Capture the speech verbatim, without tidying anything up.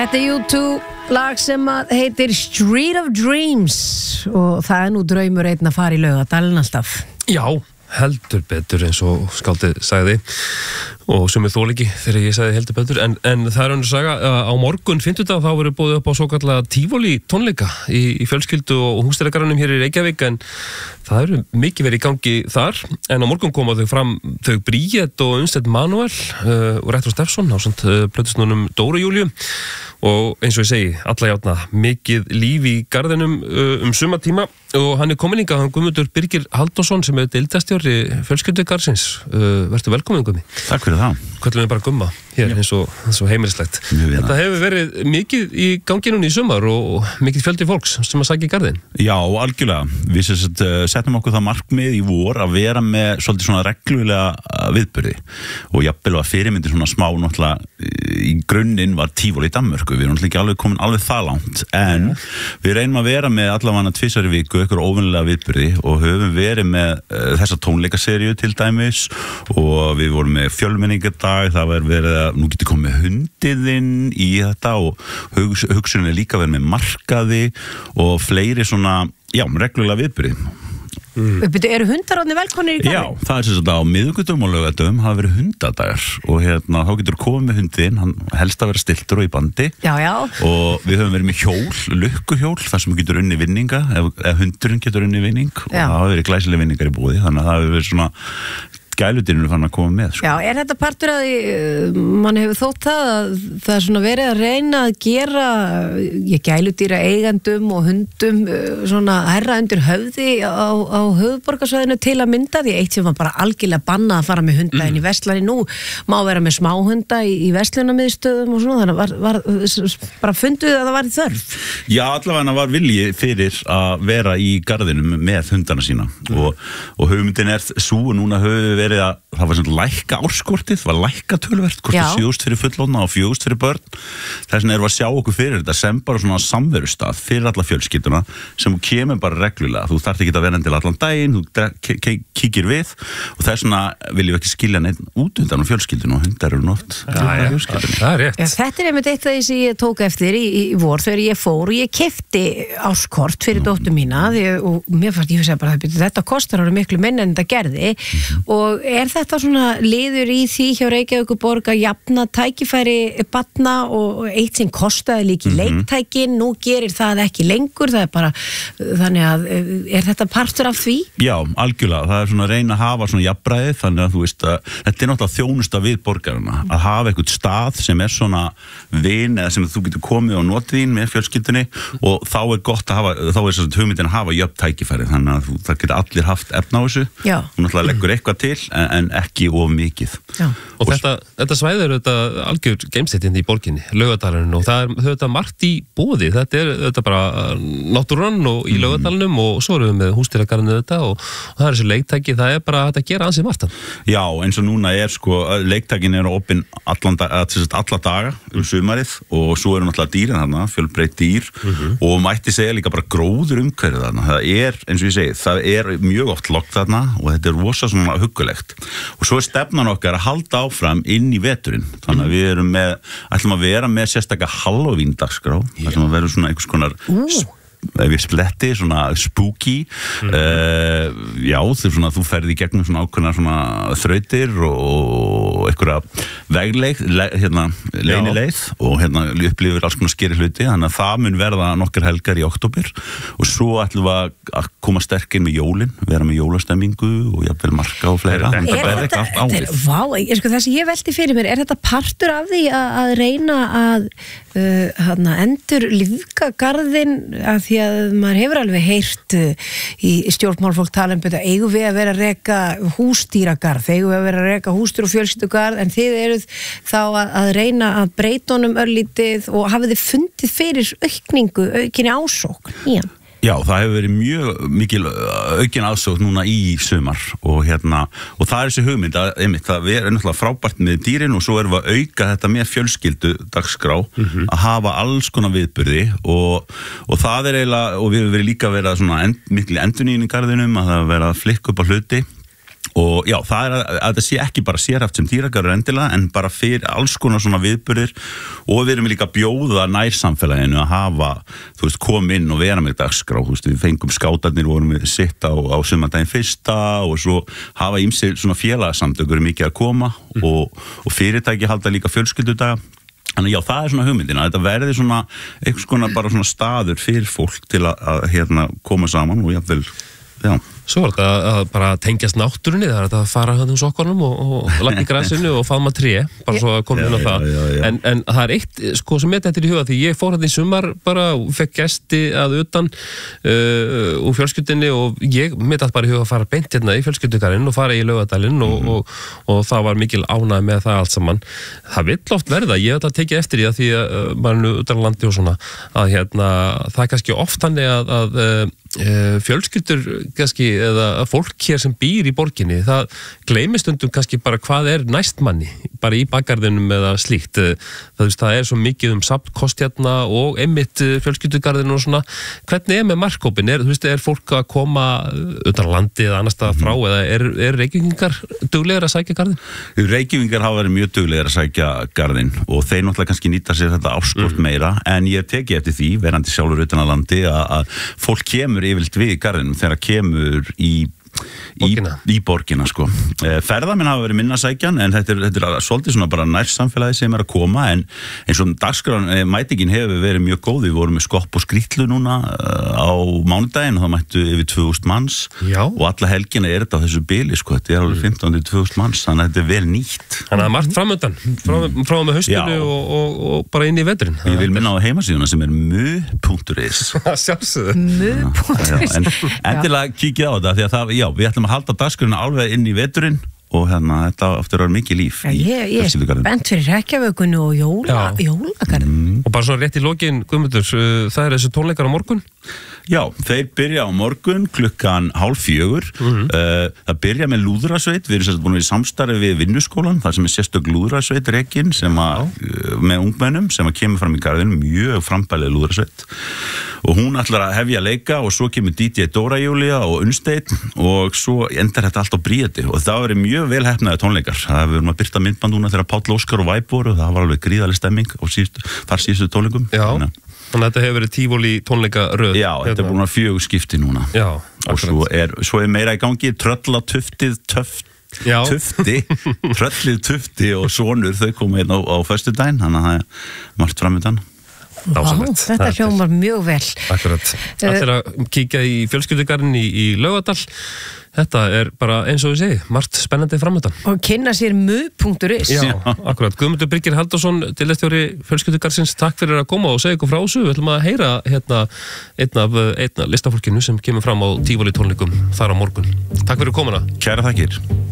Þetta er U two lag sem að heitir Street of Dreams og það er nú draumur einn að fara í Laugardalinn alltaf. Já, heldur betur eins og skáldið sagði og sem er þóliki þegar ég sagði heldur betur en, en það er önnur saga á morgun fimmtudag þá verður boðið upp á svo kallega Tivoli tónleika í, í fjölskyldu og húsdýragarðinum hér í Reykjavík en það eru mikið verið í gangi þar en á morgun koma þau fram þau Bríet og Unnstedt Manuel uh, og Rektor Steffsson á samt uh, plötusnúnum Dóru Júliu og eins og ég segi, alla játna mikið líf í garðinum uh, um sumatíma og hann er komin hingað, hann Guðmundur Birgir Halldórsson sem er deildarstjóri fjölskyldugarðsins. Uh, vertu velkomin Guðmi. Takk fyrir það. Köllum við bara Gumma hér eins og, eins og heimilislegt. Þetta hefur verið mikið í gangi núna í sumar og mikið fjöldi fólks sem að sækja í garðin. Já, algjörlega. Við sett, settum okkur það markmið í vor að vera með svolítið svona reglulega viðburði og jafnvel var fyrirmyndin svona smá náttúrulega í grunninn var Tivoli í Danmörku. Við erum náttúrulega ekki alveg komin alveg það langt en ja. Við reynum að vera með allavega tvisvar í viku ykkur óvennilega viðburði og höfum verið með uh, þessa tónleikaseríu til dæmis og við vorum með fjölmenningardag, það var verið að nú getur komið hundiðinn í þetta og hugs, hugsunin er líka verið með markaði og fleiri svona, já, reglulega viðburði. Mm. Eru hundararnir velkonir í garðin? Já, það er sem sagt á miðvikudögum og laugardögum hafa verið hundadagar og hérna þá getur komið með hundinn, hann helst að vera stiltur og í bandi. Já, já. Og við höfum verið með hjól, lukkuhjól, þar sem getur unni vinninga, ef, ef hundurinn getur unni vinning og já. Það hafa verið glæsileg vinningar í búði, þannig að það hefur verið svona gæludýrinu fann að koma með sko. Já, er þetta partur að því mann hefur þótt það að það er svona verið að reyna að gera ég gæludýra eigandum og hundum svona herra undir höfði á, á höfuðborgarsvæðinu til að mynda því eitt sem var bara algjörlega bannað að fara með hunda mm. inn í verslani nú má vera með smáhunda í, í verslunarmiðstöðum og svona þannig var, var bara funduð að það var þörf. Já, allavega var vilji fyrir að vera í garðinum með hundana sína mm. og, og hugmyndin er sú og núna höfum við verið að það var svona lækka árskortið, var lækka tölvert, kostið sjögust fyrir fullorðna og fjögust fyrir börn. Þess vegna erum við að sjá okkur fyrir þetta sem bara svona samverustað fyrir alla fjölskylduna sem kemur bara reglulega. Þú þarft ekki að vera til allan daginn, þú kíkir við og þess vegna viljum við ekki skilja neitt út undan á fjölskylduna og hundar eru nótt. Það er rétt. Já, þetta er einmitt eitt af því sem ég tók eftir í, í vor þegar ég fór og ég keypti áskort fyrir dóttur mína því, og mér fannst ég að segja bara þetta kostar ára miklu minna en þetta gerði mm-hmm. og er þetta svona liður í því hjá Reykjavíkurborg að jafna tækifæri barna og eitt sem kostaði líki mm-hmm. leiktækin, nú gerir það ekki lengur, það er bara, þannig að er þetta partur af því? Já, algjörlega, það er svona að reyna að hafa svona jafnræði, þannig að þú veist að þetta er náttúrulega þjónusta við borgarina, að hafa eitthvað stað sem er svona vin eða sem þú getur komið og notið þín með fjölskyldunni og þá er gott að hafa, þá er svona hugmyndin að hafa jöfn tækifæri, þannig að þú, það getur allir haft efna á þessu, Já. og náttúrulega leggur eitthvað til en, en ekki of mikið. Já. Og, og þetta, þetta svæði eru þetta algjör geimsettin í borginni, Laugardalinn og það er þetta margt í bóði, þetta er þetta bara náttúran og í Laugardalnum og svo erum við með húsdýragarðinu þetta og, og það er þessi leiktæki, það er bara að gera ansið margt. Já, eins og núna er sko, leiktækin eru opinn allan dag, alla daga um sumarið og svo eru náttúrulega dýrin þarna, fjölbreytt dýr mm-hmm. og mætti segja líka bara gróður umhverfið þarna, það er, eins og ég segi, það er mjög oft logg þarna og þetta er rosa svona huggulegt og svo er stefnan okkar að halda áfram inn í veturinn, þannig að við erum með ætlum að vera með sérstakka Halloween dagskrá, þar sem að vera svona einhvers konar uh. ef ég spletti, svona spooky mm. uh, já, þú, svona, þú ferði í gegnum svona ákveðna svona þrautir og einhverja vegleið, le, hérna, leinileið og hérna upplifir alls konar skeri hluti, þannig að það mun verða nokkar helgar í október og svo ætlum við að koma sterk inn með jólin, vera með jólastemmingu og jafnvel marka og fleira. Er þetta, er þetta, þetta vá, ég, sko, það sem ég velti fyrir mér, er þetta partur af því að, að reyna að uh, hana, endur lífga garðin að því að maður hefur alveg heyrt í stjórnmálfólk tala um þetta, eigum við að vera að reka húsdýragarð, eigum við að vera að reka húsdýr og fjölskyldugarð, en þið eruð þá að, að reyna að breyta honum örlítið og hafið þið fundið fyrir aukningu, aukinni ásókn í hann? Já, það hefur verið mjög mikil aukin aðsókn núna í sumar og hérna, og það er þessi hugmynd að einmitt, það er náttúrulega frábært með dýrin og svo erum við að auka þetta með fjölskyldu dagskrá, mm-hmm. að hafa alls konar viðburði og, og það er eiginlega, og við hefur verið líka verið svona end, mikil endurnýjun í garðinum, að það verið að flikka upp á hluti og já, það er að, að það sé ekki bara sérhæft sem dýragarður endilega en bara fyrir alls konar svona viðburðir og við erum líka að bjóða nærsamfélaginu að hafa, þú veist, kom inn og vera með dagskrá, þú veist, við fengum skátarnir vorum við sitt á, á sumardaginn fyrsta og svo hafa ýmsir svona félagsamtökur mikið að koma mm. og, og fyrirtæki halda líka fjölskyldudaga. Þannig já, það er svona hugmyndin að þetta verði svona einhvers konar bara svona staður fyrir fólk til að, að hérna koma saman og jafnvel, já. Svo er þetta að bara tengjast náttúrunni, það er þetta að fara hann um sokkunum og, og lagna í grasinu og faðma tré, bara svo að koma inn á það. Já, já, já. En, en það er eitt sko sem þetta er í huga því ég fór hann í sumar bara og fekk gesti að utan uh, úr fjölskyldinni og ég mitt allt bara í huga að fara beint hérna í fjölskyldugarinn og fara í Laugardalinn og, mm. og, og, og það var mikil ánægð með það allt saman. Það vill oft verða, ég hef þetta tekið eftir í að því að uh, maður er nú utan landi og svona að hérna, það er kannski oft þannig að, að uh, fjölskyldur kannski eða fólk hér sem býr í borginni það gleymir stundum kannski bara hvað er næstmanni, bara í bakgarðinum eða slíkt, það, það er svo mikið um safnkost hérna og einmitt fjölskyldugarðinu og svona, hvernig er með markkópin, er, þú veist, er fólk að koma utan landi eða annars staðar frá mm. eða er, er Reykvíkingar duglegar að sækja garðin? Reykvíkingar hafa verið mjög duglegar að sækja garðin og þeir náttúrulega kannski nýta sér þetta áskort mm. meira, en ég teki eftir því, verandi sjálfur utan að landi, að fólk kemur yfirleitt við í garðinum þegar kemur í Í, í borgina sko. Ferðamenn hafa verið minna sækjan en þetta er, þetta er svolítið svona bara nærsamfélagi sem er að koma en eins og dagskráin mætingin hefur verið mjög góð, við vorum með skopp og skrýtlu núna á mánudaginn og það mættu yfir tvö þúsund manns Já. Og alla helgina er þetta á þessu bili sko, þetta er alveg fimmtán til tvö þúsund manns þannig að þetta er vel nýtt. Þannig að það er margt framöndan frá, frá með haustinu og, og, og bara inn í veturinn. Ég vil minna á heimasíðuna sem er mu punktur is mu punktur is En endilega kíkið á þetta því að það, já, við ætlum að halda dagskruna alveg inn í veturinn og hérna þetta aftur að vera mikið líf Já, ég, ég er spennt fyrir Reykjavíkunni og jóla, jólagarðin mm. Og bara svo rétt í lokin, Guðmundur, það er þessi tónleikar á morgun? Já, þeir byrja á morgun klukkan hálf fjögur mm-hmm. uh, það byrja með lúðrasveit við erum sérst búin við samstarfi við vinnuskólan það sem er sérstök lúðrasveit rekin sem að, uh, með ungmennum sem að kemur fram í garðinu, mjög frambælið lúðrasveit og hún ætlar að hefja leika og svo kemur D J Dóra Júlía og Unnsteinn og svo endar þetta allt á Bríeti og það verið mjög vel heppnaði tónleikar það verðum að byrta myndbandúna þegar Páll Óskar og Væp voru og það var alveg gríðaleg stemming og síðustu, þar síðustu tónleikum Já, þannig að þetta hefur verið tífóli tónleikaröð Já, þetta er búin að fjögur skipti núna Já, og svo er, svo er meira í gangi Tröllatuftið töft Já. Tufti, Tröllið Tufti og sonur þau koma hérna á, á föstudaginn þannig að það er margt framöndan Vá, þetta hljómar mjög vel Akkurat, allir að kíkja í fjölskyldugarðin í, í Laugardal Þetta er bara eins og við segi, margt spennandi framöndan Og kynna sér mu punktur is Já, akkurat, Guðmundur Birgir Halldórsson deildarstjóri fjölskyldugarðsins, takk fyrir að koma og segja ykkur frá þessu, við ætlum að heyra hérna, einn af, einn af listafólkinu sem kemur fram á tífóli tónleikum þar á morgun Takk fyrir komuna Kæra þakkir